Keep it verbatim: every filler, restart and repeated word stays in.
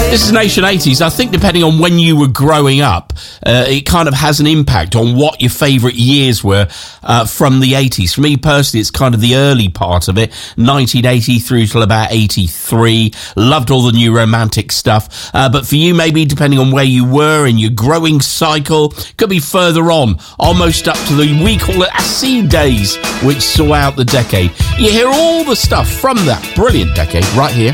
This is Nation eighties. I think depending on when you were growing up, uh, it kind of has an impact on what your favourite years were uh, from the eighties. For me personally, it's kind of the early part of it, nineteen eighty through till about eighty-three. Loved all the new romantic stuff. Uh, but for you, maybe depending on where you were in your growing cycle, could be further on, almost up to the, we call it acid days, which saw out the decade. You hear all the stuff from that brilliant decade right here.